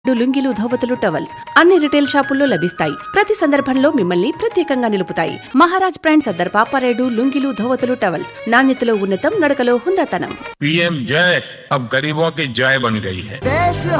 లుంగీలు, ధోవతులు, towels అన్ని retail షాపుల్లో లభిస్తాయి. ప్రతి సందర్భంలో మిమ్మల్ని ప్రత్యేకంగా నిలుపుతాయి. మహారాజ్ బ్రాండ్ సర్దార్ పాపారేడు లుంగీలు, ధోవతులు, టవల్స్ నాణ్యతలో ఉన్నతం, నడకలో హుందాతనం. पीएम जय अब गरीबों की जय बन गई है. देश